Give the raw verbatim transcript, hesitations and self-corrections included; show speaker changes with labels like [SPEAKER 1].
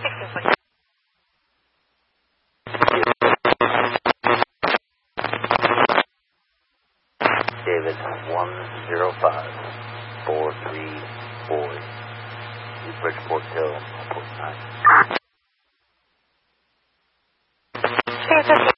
[SPEAKER 1] David, one zero five four three four. New Bridgeport Hill, Port nine.